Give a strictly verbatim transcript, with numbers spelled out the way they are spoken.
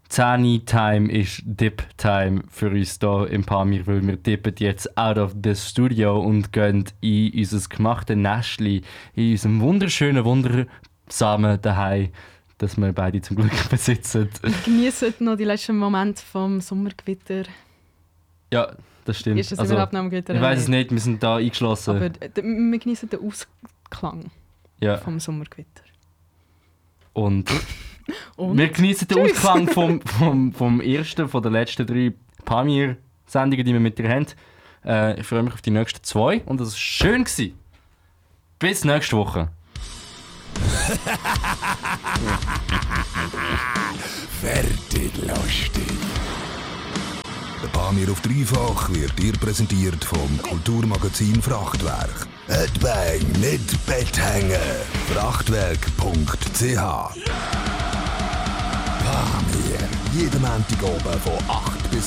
zehn-Time ist Dip-Time für uns hier im Pamir, weil wir dippen jetzt out of the studio und gehen in unser gemachtes Nestchen, in unserem wunderschönen, wundersamen Daheim, das wir beide zum Glück besitzen. Wir genießen noch die letzten Momente vom Sommergewitter. Ja, das stimmt. Ist das also, überhaupt noch am Gewitter? Ich weiss es nicht, wir sind da eingeschlossen. Aber d- wir genießen den Ausklang ja. vom Sommergewitter. Und, Und? wir genießen den Tschüss. Ausklang vom, vom, vom ersten, von den letzten drei Pamir-Sendungen, die wir mit dir haben. Äh, ich freue mich auf die nächsten zwei und das war schön gewesen. Bis nächste Woche. Fertig lustig. Der Pamir auf dreifach wird dir präsentiert vom Kulturmagazin Frachtwerk. Et Bang, nicht Bett hängen. Frachtwerk punkt c h. Pamir, jeden Montag oben von acht bis